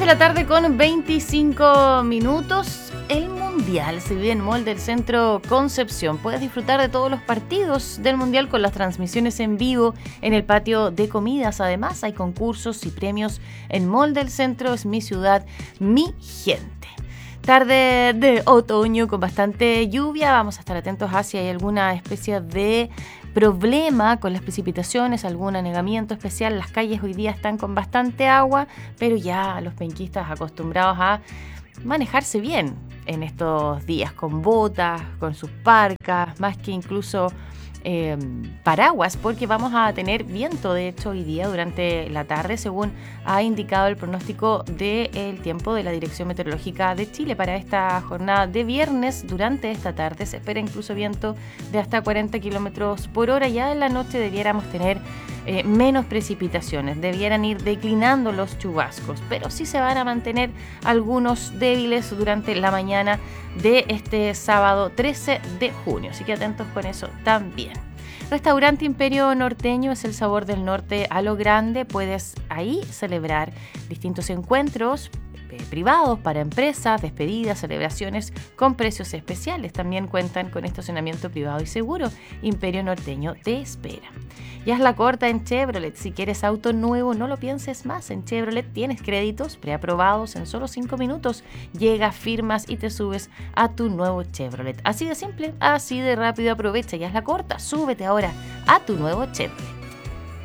la tarde con 25 minutos. El Mundial se vive en Mall del Centro Concepción. Puedes disfrutar de todos los partidos del Mundial con las transmisiones en vivo en el patio de comidas. Además, hay concursos y premios en Mall del Centro. Es mi ciudad, mi gente. Tarde de otoño con bastante lluvia. Vamos a estar atentos a si hay alguna especie de problema con las precipitaciones, algún anegamiento especial. Las calles hoy día están con bastante agua, pero ya los penquistas acostumbrados a manejarse bien en estos días, con botas, con sus parcas, más que incluso paraguas, porque vamos a tener viento, de hecho, hoy día durante la tarde, según ha indicado el pronóstico del tiempo de la Dirección Meteorológica de Chile para esta jornada de viernes. Durante esta tarde se espera incluso viento de hasta 40 kilómetros por hora. Ya en la noche debiéramos tener menos precipitaciones, debieran ir declinando los chubascos, pero sí se van a mantener algunos débiles durante la mañana de este sábado 13 de junio, así que atentos con eso también. Restaurante Imperio Norteño es el sabor del norte a lo grande. Puedes ahí celebrar distintos encuentros privados para empresas, despedidas, celebraciones con precios especiales. También cuentan con estacionamiento privado y seguro. Imperio Norteño te espera. Ya es la corta en Chevrolet. Si quieres auto nuevo, no lo pienses más. En Chevrolet tienes créditos preaprobados en solo 5 minutos. Llega, firmas y te subes a tu nuevo Chevrolet. Así de simple, así de rápido. Aprovecha, ya es la corta. Súbete ahora a tu nuevo Chevrolet.